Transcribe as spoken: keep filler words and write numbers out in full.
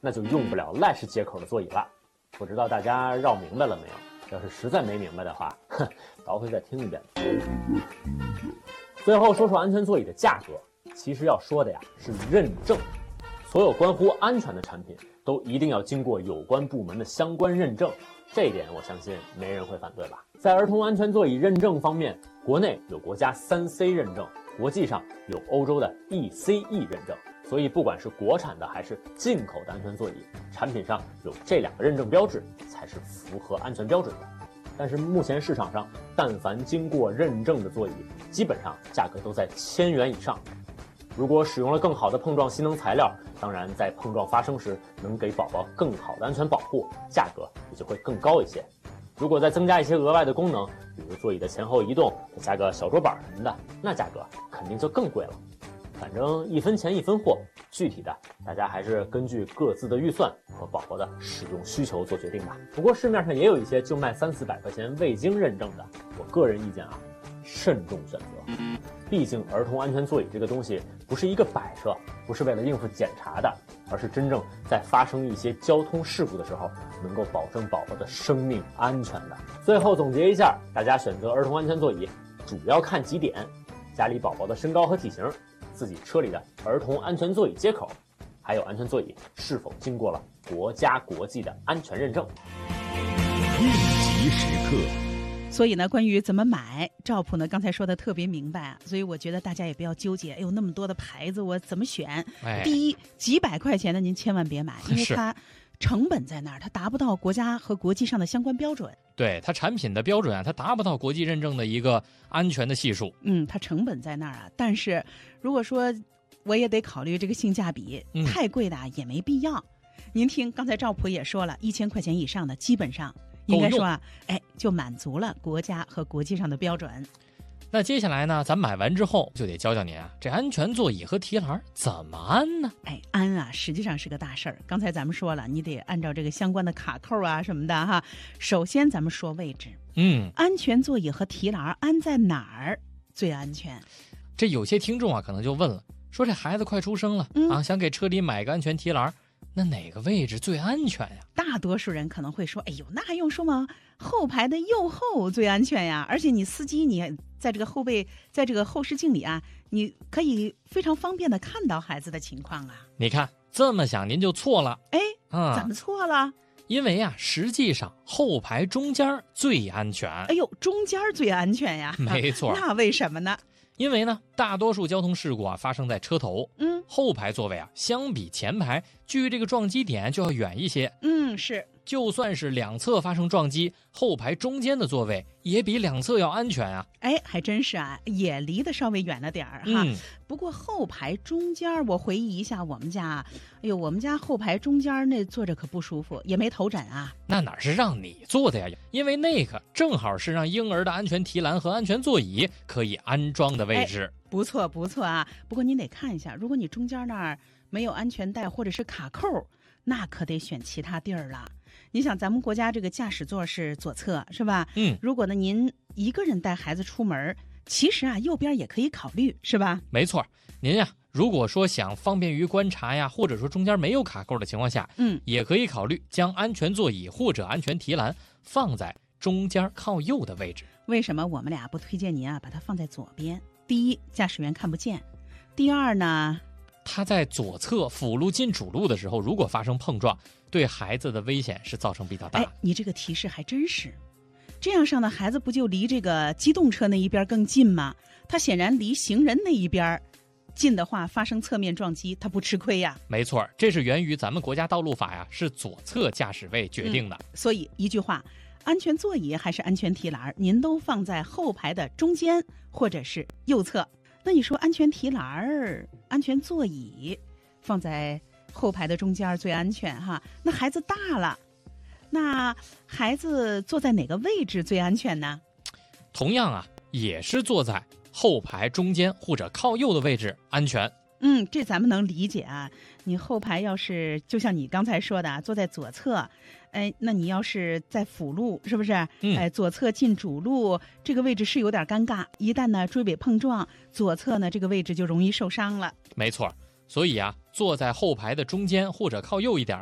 那就用不了 latch 接口的座椅了。不知道大家绕明白了没有？要是实在没明白的话，哼，倒回再听一遍。最后说说安全座椅的价格，其实要说的呀是认证。所有关乎安全的产品都一定要经过有关部门的相关认证，这一点我相信没人会反对吧。在儿童安全座椅认证方面，国内有国家 三 C 认证，国际上有欧洲的 E C E 认证，所以不管是国产的还是进口的安全座椅，产品上有这两个认证标志才是符合安全标准的。但是目前市场上但凡经过认证的座椅，基本上价格都在千元以上。如果使用了更好的碰撞吸能材料，当然在碰撞发生时能给宝宝更好的安全保护，价格也就会更高一些。如果再增加一些额外的功能，比如座椅的前后移动，再加个小桌板什么的，那价格肯定就更贵了。反正一分钱一分货，具体的大家还是根据各自的预算和宝宝的使用需求做决定吧。不过市面上也有一些就卖三四百块钱未经认证的，我个人意见啊，慎重选择。毕竟儿童安全座椅这个东西不是一个摆设，不是为了应付检查的，而是真正在发生一些交通事故的时候能够保证宝宝的生命安全的。最后总结一下，大家选择儿童安全座椅主要看几点：家里宝宝的身高和体型，自己车里的儿童安全座椅接口，还有安全座椅是否经过了国家国际的安全认证。 应急时刻。 所以呢，关于怎么买，赵普呢刚才说的特别明白啊，所以我觉得大家也不要纠结，哎呦那么多的牌子我怎么选？ 哎、 第一，几百块钱的您千万别买，因为它成本在那儿，它达不到国家和国际上的相关标准。 对，它产品的标准啊，它达不到国际认证的一个安全的系数。 嗯，它成本在那儿啊，但是如果说我也得考虑这个性价比， 嗯、 太贵的也没必要。您听，刚才赵普也说了，一千块钱以上的基本上。应该说啊，哎，就满足了国家和国际上的标准。 那接下来呢，咱买完之后就得教教您啊，这安全座椅和提篮怎么安呢？ 哎，安啊，实际上是个大事儿。刚才咱们说了，你得按照这个相关的卡扣啊什么的哈。首先咱们说位置， 嗯， 安全座椅和提篮安在哪儿最安全？ 这有些听众啊可能就问了，说这孩子快出生了、 嗯、 啊，想给车里买个安全提篮。那哪个位置最安全呀？ 大多数人可能会说，哎呦，那还用说吗？后排的右后最安全呀！而且你司机，你在这个后背，在这个后视镜里啊，你可以非常方便的看到孩子的情况啊。 你看这么想您就错了。 哎， 嗯， 怎么错了？ 因为啊，实际上后排中间最安全。 哎呦，中间最安全呀！ 没错。 那为什么呢？ 因为呢，大多数交通事故啊发生在车头， 嗯， 后排座位啊相比前排距这个撞击点就要远一些。 嗯，是。 就算是两侧发生撞击，后排中间的座位也比两侧要安全啊。 哎，还真是啊，也离得稍微远了点儿哈。 嗯、 不过后排中间，我回忆一下我们家，哎呦，我们家后排中间那坐着可不舒服，也没头枕啊。 那哪是让你坐的呀？因为那个正好是让婴儿的安全提篮和安全座椅可以安装的位置。 哎、不错不错啊，不过您得看一下，如果你中间那儿没有安全带或者是卡扣，那可得选其他地儿了。你想咱们国家这个驾驶座是左侧是吧？ 嗯， 如果呢您一个人带孩子出门，其实啊右边也可以考虑是吧？ 没错，您呀如果说想方便于观察呀，或者说中间没有卡扣的情况下， 嗯， 也可以考虑将安全座椅或者安全提篮放在中间靠右的位置。 为什么我们俩不推荐您啊把它放在左边？第一，驾驶员看不见；第二呢， 他在左侧辅路进主路的时候，如果发生碰撞，对孩子的危险是造成比较大。 哎，你这个提示还真是。这样上的孩子不就离这个机动车那一边更近吗？他显然离行人那一边近的话，发生侧面撞击，他不吃亏呀。 没错，这是源于咱们国家道路法呀，是左侧驾驶位决定的。 嗯、所以一句话，安全座椅还是安全提篮，您都放在后排的中间或者是右侧。那你说安全提篮、安全座椅放在后排的中间最安全哈？那孩子大了，那孩子坐在哪个位置最安全呢？ 同样啊，也是坐在后排中间或者靠右的位置安全。 嗯，这咱们能理解啊。你后排要是就像你刚才说的，坐在左侧，哎，那你要是在辅路，是不是？ 嗯、 哎，左侧进主路，这个位置是有点尴尬。一旦呢追尾碰撞，左侧呢这个位置就容易受伤了。 没错，所以啊，坐在后排的中间或者靠右一点，